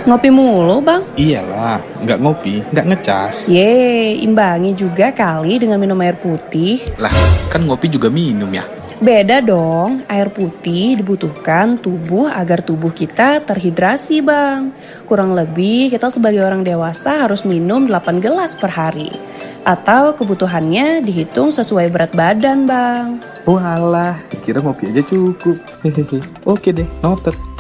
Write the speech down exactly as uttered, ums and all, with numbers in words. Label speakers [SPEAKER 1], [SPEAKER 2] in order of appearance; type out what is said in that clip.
[SPEAKER 1] Ngopi mulu, Bang?
[SPEAKER 2] Iyalah, nggak ngopi, nggak ngecas.
[SPEAKER 1] Ye, imbangi juga kali dengan minum air putih.
[SPEAKER 2] Lah, kan ngopi juga minum ya.
[SPEAKER 1] Beda dong, air putih dibutuhkan tubuh agar tubuh kita terhidrasi, Bang. Kurang lebih kita sebagai orang dewasa harus minum delapan gelas per hari. Atau kebutuhannya dihitung sesuai berat badan, Bang.
[SPEAKER 2] Walah, kira ngopi aja cukup. Hehehe. Oke deh, noted.